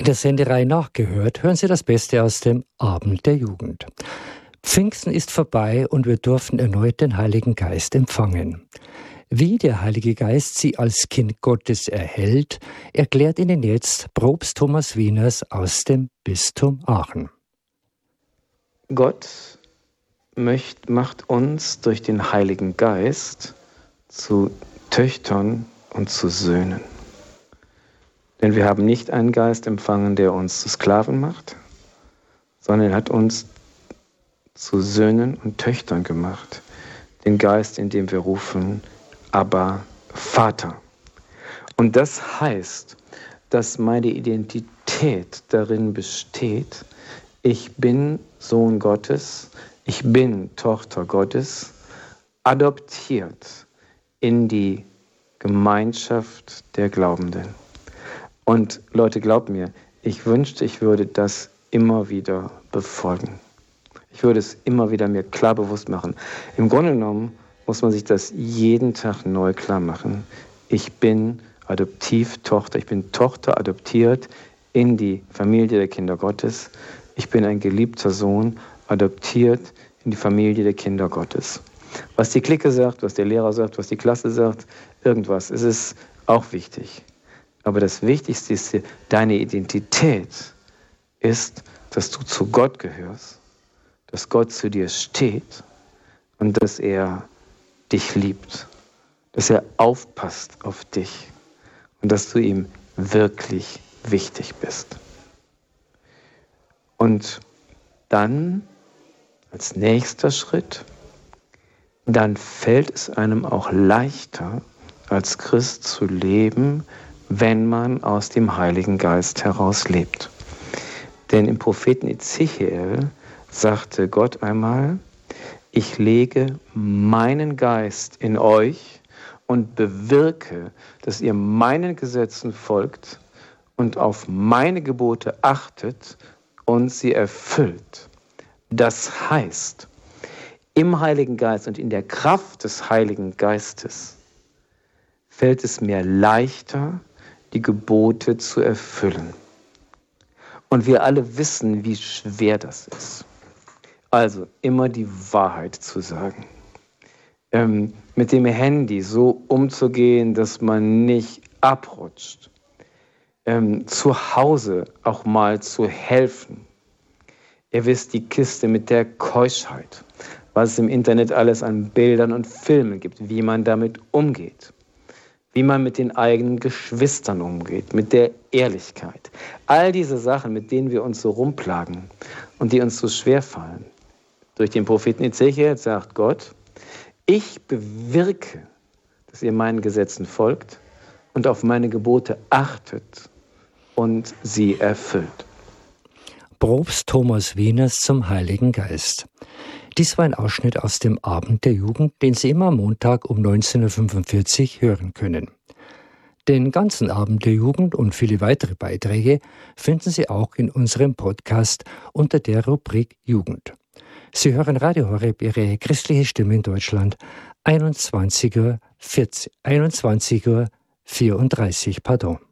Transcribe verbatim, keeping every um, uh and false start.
der Sendereihe nachgehört, hören Sie das Beste aus dem Abend der Jugend. Pfingsten ist vorbei und wir durften erneut den Heiligen Geist empfangen. Wie der Heilige Geist Sie als Kind Gottes erhält, erklärt Ihnen jetzt Propst Thomas Wieners aus dem Bistum Aachen. Gott möcht, macht uns durch den Heiligen Geist zu Töchtern und zu Söhnen. Denn wir haben nicht einen Geist empfangen, der uns zu Sklaven macht, sondern er hat uns zu Söhnen und Töchtern gemacht. Den Geist, in dem wir rufen, Abba, Vater. Und das heißt, dass meine Identität darin besteht, ich bin Sohn Gottes, ich bin Tochter Gottes, adoptiert in die Gemeinschaft der Glaubenden. Und Leute, glaubt mir, ich wünschte, ich würde das immer wieder befolgen. Ich würde es immer wieder mir klar bewusst machen. Im Grunde genommen muss man sich das jeden Tag neu klar machen. Ich bin Adoptivtochter, ich bin Tochter adoptiert in die Familie der Kinder Gottes. Ich bin ein geliebter Sohn, adoptiert in die Familie der Kinder Gottes. Was die Clique sagt, was der Lehrer sagt, was die Klasse sagt, irgendwas, es ist auch wichtig. Aber das Wichtigste ist, deine Identität ist, dass du zu Gott gehörst, dass Gott zu dir steht und dass er dich liebt, dass er aufpasst auf dich und dass du ihm wirklich wichtig bist. Und dann, als nächster Schritt, dann fällt es einem auch leichter, als Christ zu leben, wenn man aus dem Heiligen Geist heraus lebt. Denn im Propheten Ezechiel sagte Gott einmal, ich lege meinen Geist in euch und bewirke, dass ihr meinen Gesetzen folgt und auf meine Gebote achtet und sie erfüllt. Das heißt, im Heiligen Geist und in der Kraft des Heiligen Geistes fällt es mir leichter, die Gebote zu erfüllen. Und wir alle wissen, wie schwer das ist. Also immer die Wahrheit zu sagen. Ähm, mit dem Handy so umzugehen, dass man nicht abrutscht. Ähm, zu Hause auch mal zu helfen. Ihr wisst, die Kiste mit der Keuschheit, was es im Internet alles an Bildern und Filmen gibt, wie man damit umgeht. Wie man mit den eigenen Geschwistern umgeht, mit der Ehrlichkeit. All diese Sachen, mit denen wir uns so rumplagen und die uns so schwer fallen. Durch den Propheten Ezechiel sagt Gott, ich bewirke, dass ihr meinen Gesetzen folgt und auf meine Gebote achtet und sie erfüllt. Propst Thomas Wieners zum Heiligen Geist. Dies war ein Ausschnitt aus dem Abend der Jugend, den Sie immer am Montag um neunzehn Uhr fünfundvierzig hören können. Den ganzen Abend der Jugend und viele weitere Beiträge finden Sie auch in unserem Podcast unter der Rubrik Jugend. Sie hören Radio Horeb, Ihre christliche Stimme in Deutschland, einundzwanzig Uhr vierzig, einundzwanzig Uhr vierunddreißig, pardon.